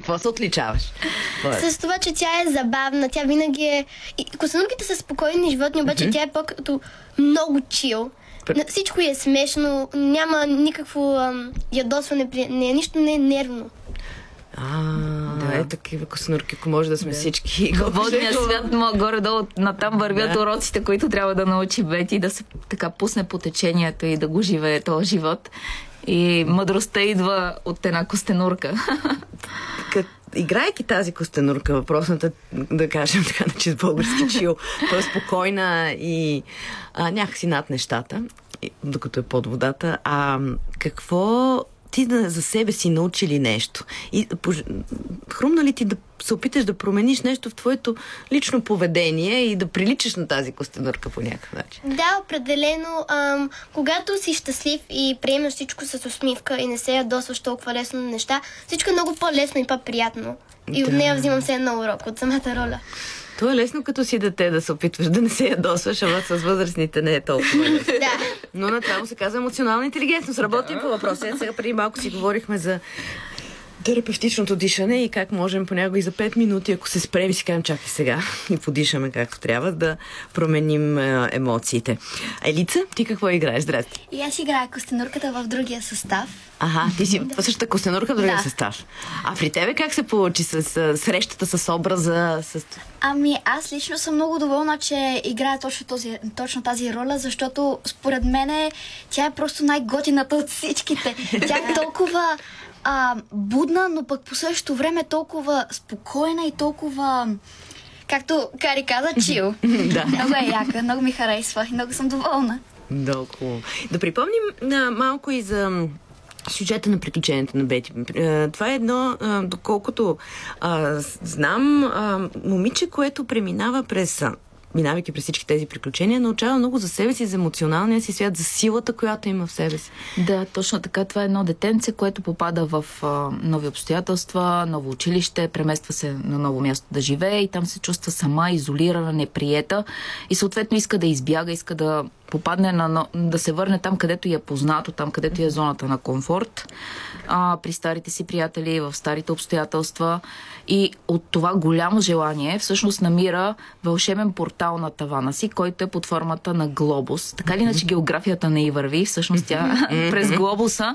какво се отличаваш? С това, че тя е забавна, тя винаги е... И костенурките са спокойни животни, обаче тя е по-като много чил. Всичко е смешно, няма никакво ядосване, нищо не е нервно. Такива костенурки, ако може да сме всички. Във водния свят горе-долу натам вървят уроците, които трябва да научи Бети, да се така пусне по течението и да го живее този живот. И мъдростта идва от една костенурка. Играйки тази костенурка, въпросната, да кажем така, че с български чил, по-спокойна и някакси над нещата, докато е под водата. Какво ти за себе си научи ли нещо? И хрумна ли ти да се опиташ да промениш нещо в твоето лично поведение и да приличаш на тази костенурка по някакъв начин? Да, определено. Когато си щастлив и приемаш всичко с усмивка и не се ядосваш толкова лесно на неща, всичко е много по-лесно и по-приятно. И от нея взимам се едно урок, от самата роля. То е лесно като си дете да се опитваш да не се ядосваш, ама с възрастните не е толкова лесно. Да. Но направо се казва емоционална интелигентност. Работим по въпроса. Сега преди малко си говорихме за терапевтичното дишане и как можем понякога и за 5 минути, ако се спрем и си кажем чакай сега и подишаме както трябва, да променим емоциите. Елица, ти какво играеш? Здрасти. И аз играя костенурката в другия състав. Ти си същата костенурка в другия състав. А при тебе как се получи с срещата с образа? Аз лично съм много доволна, че играя точно тази роля, защото според мен тя е просто най-готината от всичките. Тя е толкова будна, но пък по същото време толкова спокойна и толкова, както Кари каза, чил. Много е яка, много ми харесва и много съм доволна. Много. Да припомним малко и за сюжета на приключенията на Бети. Това е едно, доколкото знам, момиче, което минавайки през всички тези приключения, научава много за себе си, за емоционалния си свят, за силата, която има в себе си. Да, точно така. Това е едно детенце, което попада в нови обстоятелства, ново училище, премества се на ново място да живее и там се чувства сама, изолирана, неприета и съответно иска да избяга, иска да попадне да се върне там, където е познато, там, където е зоната на комфорт, при старите си приятели, в старите обстоятелства. И от това голямо желание всъщност намира вълшебен портал на тавана си, който е под формата на глобус. Така или иначе географията не й върви. Всъщност тя през глобуса,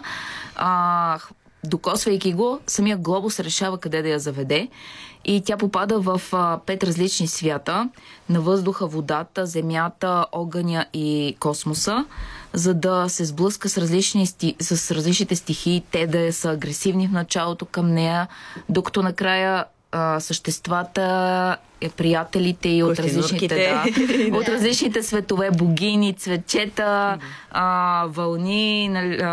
докосвайки го, самия глобус решава къде да я заведе. И тя попада в 5 различни свята на въздуха, водата, земята, огъня и космоса, за да се сблъска с различните стихии, те да са агресивни в началото към нея, докато накрая съществата, приятелите и от различните, от различните светове, богини, цветчета, вълни,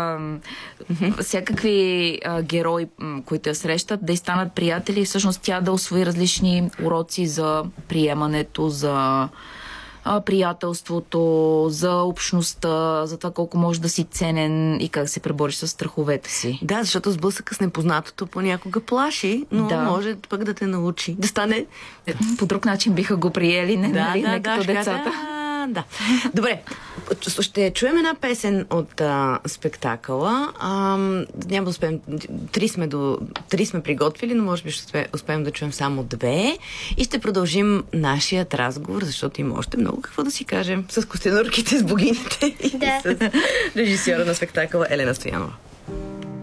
всякакви герои, които я срещат, да й станат приятели и всъщност тя да усвои различни уроци за приемането, за приятелството, за общността, за това колко може да си ценен и как се пребориш с страховете си. Да, защото сблъсъка с непознатото понякога плаши, но може пък да те научи да стане... По друг начин биха го приели, не като децата. Да. Добре, ще чуем една песен от спектакъла. Няма да успеем. Три сме приготвили, но може би ще успеем да чуем само 2. И ще продължим нашият разговор, защото има още много какво да си кажем с костенурките, с богините и с режисьора на спектакъла Елена Стоянова.